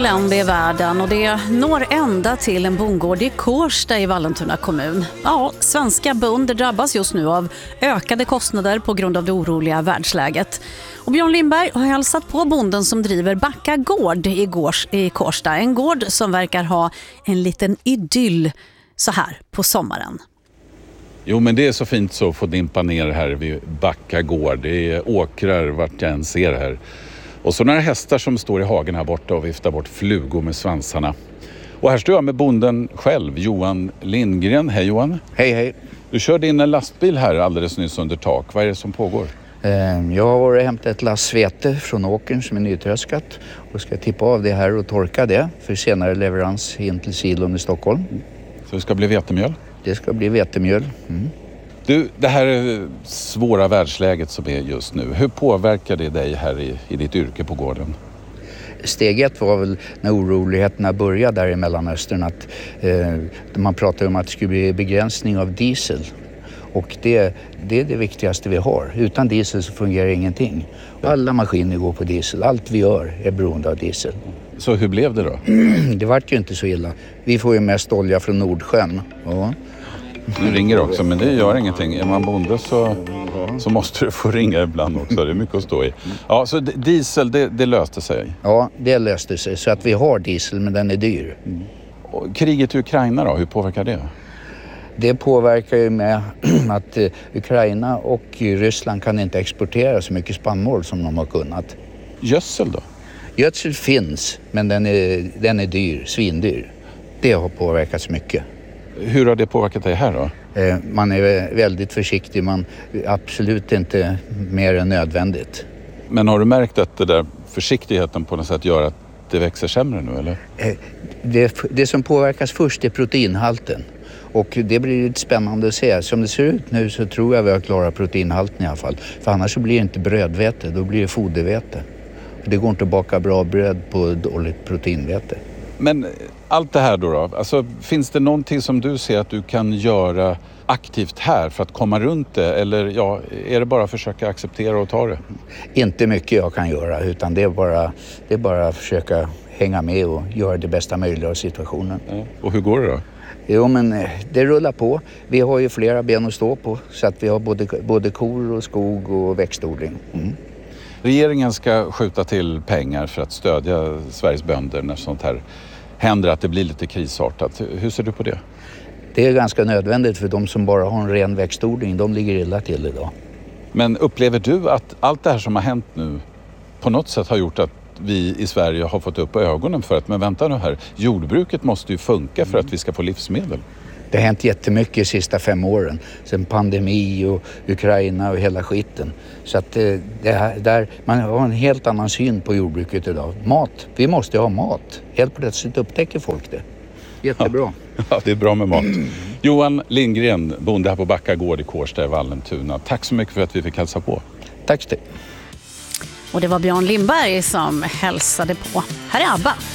elände i världen och det når ända till en bondgård i Kårsta i Vallentuna kommun. Ja, svenska bönder drabbas just nu av ökade kostnader på grund av det oroliga världsläget. Och Björn Lindberg har hälsat på bonden som driver Backa gård i Kårsta. En gård som verkar ha en liten idyll så här på sommaren. Jo, men det är så fint så att få dimpa ner här vid Backa gård. Det är åkrar vart jag än ser här. Och så några hästar som står i hagen här borta och viftar bort flugor med svansarna. Och här står jag med bonden själv, Johan Lindgren. Hej Johan. Hej, hej. Du körde in en lastbil här alldeles nyss under tak. Vad är det som pågår? Jag har varit och hämtat ett last svete från åkern som är nytröskat och ska tippa av det här och torka det för senare leverans in till silon i Stockholm. Så det ska bli vetemjöl? Det ska bli vetemjöl. Du, det här svåra världsläget som är just nu, hur påverkar det dig här i ditt yrke på gården? Steg ett var väl när oroligheterna började där i Mellanöstern att man pratade om att det skulle bli begränsning av diesel. Och det är det viktigaste vi har. Utan diesel så fungerar ingenting. Alla maskiner går på diesel. Allt vi gör är beroende av diesel. Så hur blev det då? Det vart ju inte så illa. Vi får ju mest olja från Nordsjön. Ja. Du ringer också, men det gör ingenting. Är man bonde så måste du få ringa ibland också. Det är mycket att stå i. Ja, så diesel, det löste sig? Ja, det löste sig. Så att vi har diesel, men den är dyr. Och kriget i Ukraina då, hur påverkar det? Det påverkar ju med att Ukraina och Ryssland kan inte exportera så mycket spannmål som de har kunnat. Gödsel då? Gödsel finns, men den är dyr, svindyr. Det har påverkats mycket. Hur har det påverkat dig här då? Man är väldigt försiktig, man absolut inte mer än nödvändigt. Men har du märkt att det där försiktigheten på något sätt gör att det växer sämre nu eller? Det som påverkas först är proteinhalten. Och det blir lite spännande att se. Som det ser ut nu så tror jag vi har klarat proteinhalten i alla fall. För annars så blir det inte brödvete, då blir det fodervete. Det går inte att baka bra bröd på dåligt proteinvete. Men allt det här då, alltså, finns det någonting som du ser att du kan göra aktivt här för att komma runt det? Eller ja, är det bara att försöka acceptera och ta det? Inte mycket jag kan göra, utan det är bara att försöka hänga med och göra det bästa möjliga av situationen. Ja. Och hur går det då? Jo, men det rullar på. Vi har ju flera ben att stå på så att vi har både kor och skog och växtodling. Regeringen ska skjuta till pengar för att stödja Sveriges bönder när sånt här händer, att det blir lite krisartat. Hur ser du på det? Det är ganska nödvändigt för de som bara har en ren växtodling, de ligger illa till idag. Men upplever du att allt det här som har hänt nu på något sätt har gjort att vi i Sverige har fått upp ögonen för att, men vänta nu här, jordbruket måste ju funka för att vi ska få livsmedel? Det har hänt jättemycket de sista 5 åren. Sen pandemi och Ukraina och hela skiten. Så att man har en helt annan syn på jordbruket idag. Mat, vi måste ha mat. Helt plötsligt upptäcker folk det. Jättebra. Ja, det är bra med mat. Johan Lindgren, bonde här på Backa gård i Kårsta i Vallentuna. Tack så mycket för att vi fick hälsa på. Tack. Och det var Björn Lindberg som hälsade på. Här är ABBA.